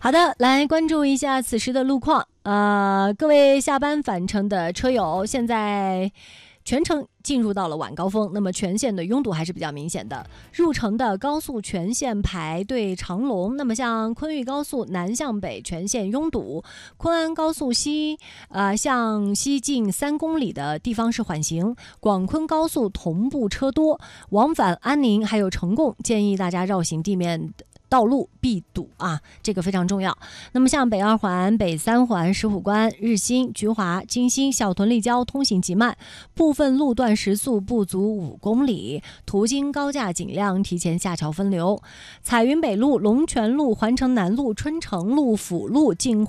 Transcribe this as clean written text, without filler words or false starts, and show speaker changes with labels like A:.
A: 好的，来关注一下此时的路况。各位下班返程的车友，现在全程进入到了晚高峰，那么全线的拥堵还是比较明显的。入城的高速全线排队长龙，那么像昆玉高速南向北全线拥堵，昆安高速向西近3公里的地方是缓行，广昆高速同步车多，往返安宁还有成贡，建议大家绕行地面道路必堵啊，这个非常重要。那么像北2环、北3环、石虎关、日新、菊华、金星、小屯立交通行极慢，部分路段时速不足5公里，途经高架尽量提前下桥分流。彩云北路、龙泉路、环城南路、春城路、辅路进